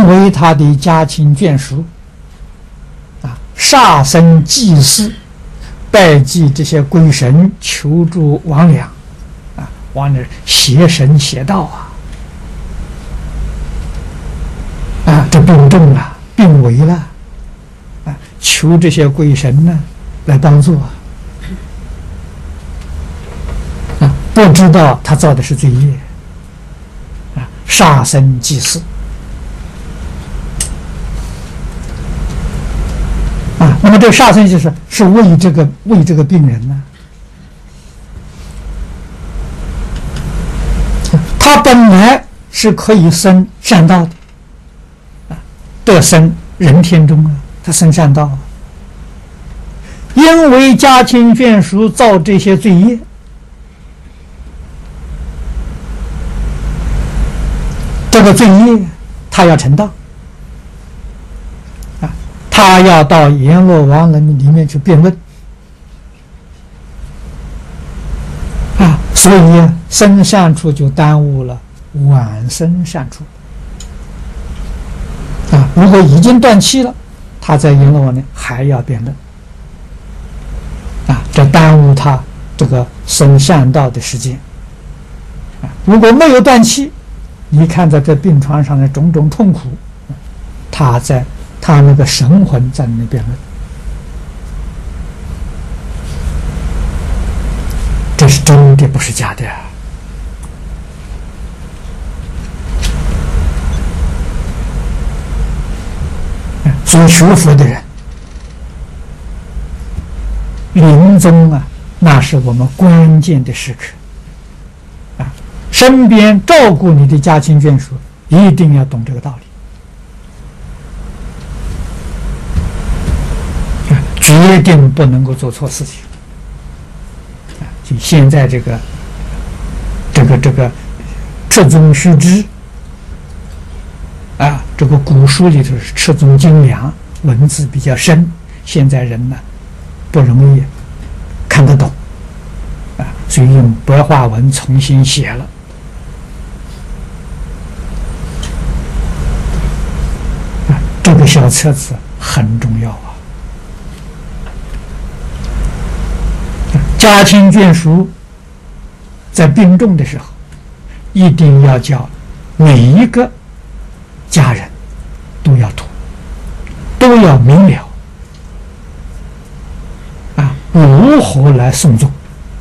因为他的家亲眷属杀生祭祀，拜祭这些鬼神，求助魍魉往那邪神邪道这病重了，病危了求这些鬼神呢来帮助不知道他造的是罪业杀生祭祀那么这个杀生祭祀是为这个病人呢，他本来是可以生善道的得生人天中他生善道因为家亲眷属造这些罪业，这个罪业他要承担他要到阎罗王人里面去辩论所以生善处就耽误了晚生善处如果已经断气了，他在阎罗王呢还要辩论这耽误他这个生善道的时间如果没有断气，你看在这病床上的种种痛苦，他那个神魂在那边论，这是真的，不是假的所以学佛的人临终那是我们关键的时刻身边照顾你的家亲眷属一定要懂这个道理决定不能够做错事情就现在这个赤宗须知这个古书里头是赤宗精良，文字比较深，现在人呢不容易看得懂所以用白话文重新写了这个小册子很重要家亲眷属在病重的时候一定要叫每一个家人都要读，都要明了如何来诵诵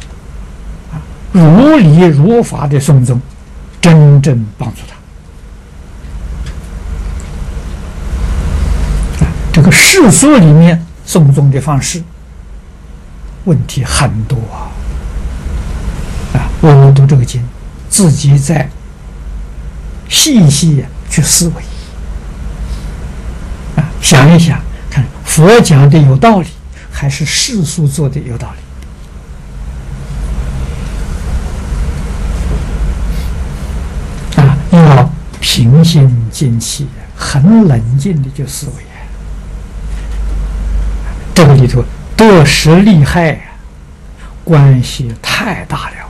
如理如法的诵诵，真正帮助他这个世俗里面诵诵的方式问题很多我们读这个经自己再细细去思维想一想看佛讲的有道理还是世俗做的有道理要平心静气很冷静的去思维这个里头得失利害关系太大了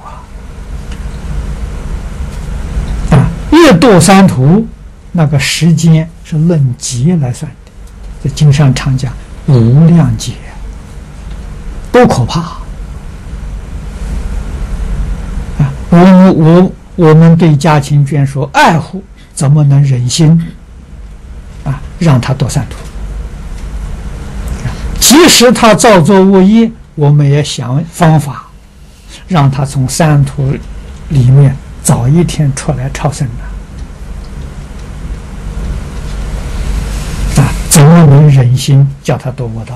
越堕三途那个时间是论劫来算的，在经上常讲无量劫多可怕我们对家亲眷属爱护，怎么能忍心让他堕三途即使他造作恶业，我们也想方法让他从三途里面早一天出来超生怎么能忍心叫他堕恶道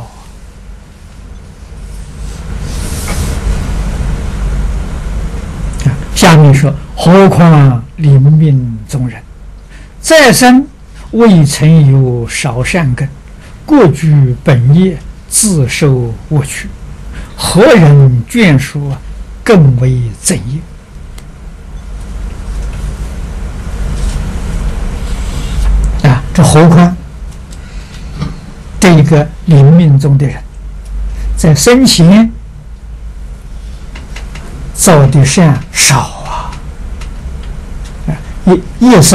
下面说何况临命中人再生未曾有少善根，过具本业，自受恶趣，何人眷属更为罪业这何况这一个临命中的人在生前造的善少业